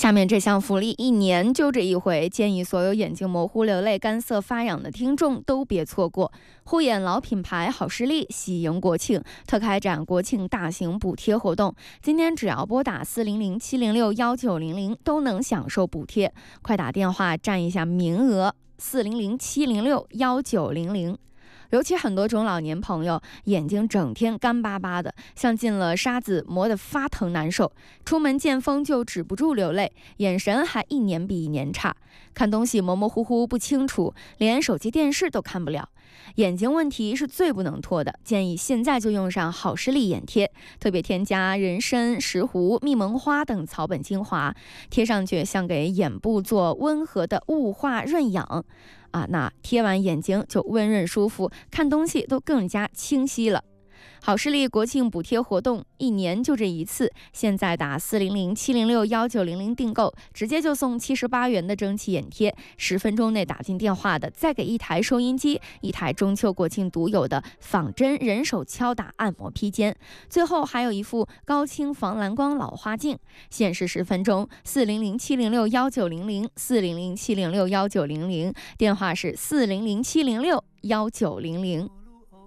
下面这项福利1年就这一回，建议所有眼睛模糊、流泪、干涩、发痒的听众都别错过。护眼老品牌好视力喜迎国庆，特开展国庆大型补贴活动。今天只要拨打400-706-1900都能享受补贴，快打电话占一下名额，400-706-1900。尤其很多中老年朋友眼睛整天干巴巴的，像进了沙子，磨得发疼难受，出门见风就止不住流泪，眼神还一年比一年差，看东西模模糊糊不清楚，连手机电视都看不了。眼睛问题是最不能拖的，建议现在就用上好视力眼贴，特别添加人参、石斛、蜜蒙花等草本精华，贴上去像给眼部做温和的雾化润养那贴完眼睛就温润舒服，看东西都更加清晰了。好视力国庆补贴活动1年就这一次，现在打400-706-1900订购，直接就送78元的蒸汽眼贴，10分钟内打进电话的再给1台收音机，1台中秋国庆独有的仿真人手敲打按摩披肩，最后还有一副高清防蓝光老花镜，限时10分钟，400-706-1900 400-706-1900，电话是400-706-1900。